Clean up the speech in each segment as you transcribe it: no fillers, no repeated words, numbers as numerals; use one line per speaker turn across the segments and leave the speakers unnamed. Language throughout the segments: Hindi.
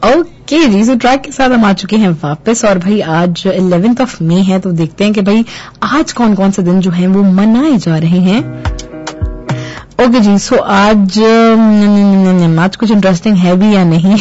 ओके जी, सो ट्रैक के साथ हम आ चुके हैं वापस और भाई आज 11 मई है, तो देखते हैं कि भाई आज कौन कौन से दिन जो हैं वो मनाए जा रहे हैं। ओके जी, सो आज कुछ इंटरेस्टिंग है भी या नहीं।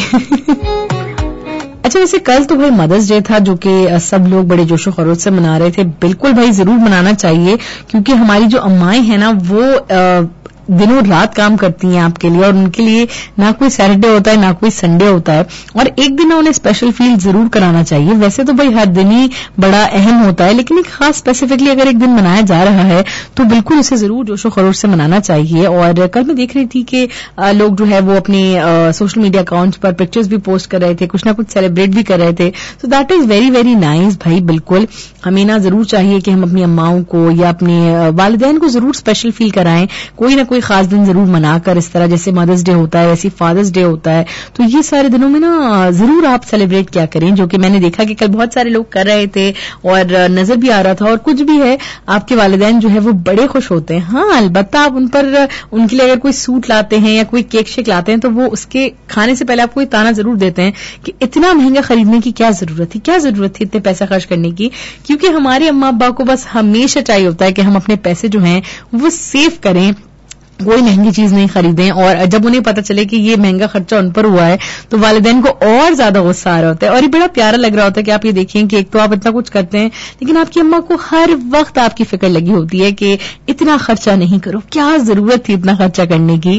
अच्छा, वैसे कल तो भाई मदर्स डे था जो कि सब लोग बड़े जोशो खरोश से मना रहे थे। बिल्कुल भाई, जरूर मनाना चाहिए क्योंकि हमारी जो अम्माएं हैं ना वो दिनों रात काम करती हैं आपके लिए, और उनके लिए ना कोई सैटरडे होता है ना कोई संडे होता है, और एक दिन उन्हें स्पेशल फील जरूर कराना चाहिए। वैसे तो भाई हर दिन ही बड़ा अहम होता है, लेकिन एक खास स्पेसिफिकली अगर एक दिन मनाया जा रहा है तो बिल्कुल उसे जरूर जोशो खरोश से मनाना चाहिए। और कल मैं देख रही थी कि लोग जो है वो अपने सोशल मीडिया अकाउंट्स पर पिक्चर्स भी पोस्ट कर रहे थे, कुछ ना कुछ सेलिब्रेट भी कर रहे थे। So that is very very nice भाई। बिल्कुल हमें ना जरूर चाहिए कि हम अपनी अम्माओं को या अपने वालिदैन को जरूर स्पेशल फील कराएं, कोई ना कोई खास दिन जरूर मनाकर। इस तरह जैसे मदर्स डे होता है वैसे फादर्स डे होता है, तो ये सारे दिनों में ना जरूर आप सेलिब्रेट क्या करें, जो कि मैंने देखा कि कल बहुत सारे लोग कर रहे थे और नजर भी आ रहा था। और कुछ भी है, आपके वालिदैन जो है वो बड़े खुश होते हैं। हाँ, अलबत्ता आप उन पर उनके लिए अगर कोई सूट लाते हैं या कोई केक शेक लाते हैं तो वो उसके खाने से पहले आपको ये ताना जरूर देते हैं कि इतना महंगा खरीदने की क्या जरूरत थी इतने पैसा खर्च करने की। क्योंकि हमारे अम्मा अब्बा को बस हमेशा चाहिए होता है कि हम अपने पैसे जो हैं वो सेव करें, कोई महंगी चीज नहीं खरीदें। और जब उन्हें पता चले कि ये महंगा खर्चा उन पर हुआ है तो वालिदैन को और ज्यादा गुस्सा आ रहा होता है। और ये बड़ा प्यारा लग रहा होता है कि आप ये देखें कि एक तो आप इतना कुछ करते हैं लेकिन आपकी अम्मा को हर वक्त आपकी फिक्र लगी होती है कि इतना खर्चा नहीं करो, क्या जरूरत थी इतना खर्चा करने की।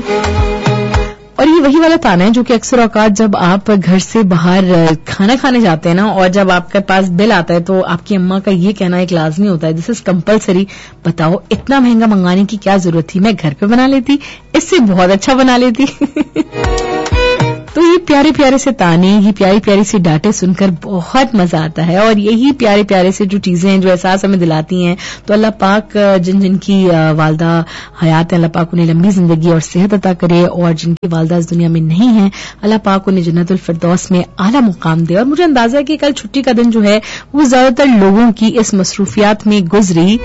और ये वही वाला ताना है जो कि अक्सर औकात जब आप घर से बाहर खाना खाने जाते हैं ना, और जब आपके पास बिल आता है तो आपकी अम्मा का ये कहना एक लाजमी होता है, दिस इज कंपलसरी, बताओ इतना महंगा मंगाने की क्या जरूरत थी, मैं घर पे बना लेती, इससे बहुत अच्छा बना लेती। तो ये प्यारे प्यारे से ताने, ये प्यारी प्यारी सी डांटें सुनकर बहुत मजा आता है। और यही प्यारे प्यारे से जो चीजें हैं जो एहसास हमें दिलाती हैं, तो अल्लाह पाक जिनकी वालदा हयात है, अल्लाह पाक उन्हें लंबी जिंदगी और सेहत अता करे, और जिनकी वालदा इस दुनिया में नहीं है अल्लाह पाक उन्हें जन्नतुल फिरदौस में आला मुकाम दे। और मुझे अंदाजा है कि कल छुट्टी का दिन जो है वो ज्यादातर लोगों की इस मसरूफियात में गुजरी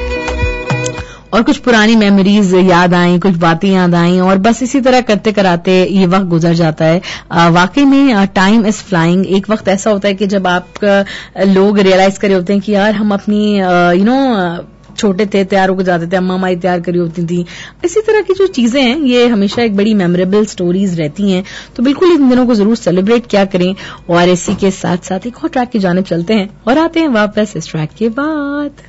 और कुछ पुरानी मेमोरीज याद आई, कुछ बातें याद आई, और बस इसी तरह करते कराते ये वक्त गुजर जाता है। वाकई में टाइम इज फ्लाइंग। एक वक्त ऐसा होता है कि जब आप लोग रियलाइज करे होते हैं कि यार हम अपनी छोटे थे, तैयार होकर जाते थे, अम्मा हमारी तैयार करी होती थी। इसी तरह की जो चीजें हैं ये हमेशा एक बड़ी मेमोरेबल स्टोरीज रहती हैं, तो बिल्कुल इन दिनों को जरूर सेलिब्रेट क्या करें। और इसी के साथ साथ एक और ट्रैक की जानिब चलते हैं और आते हैं वापस इस ट्रैक के बाद।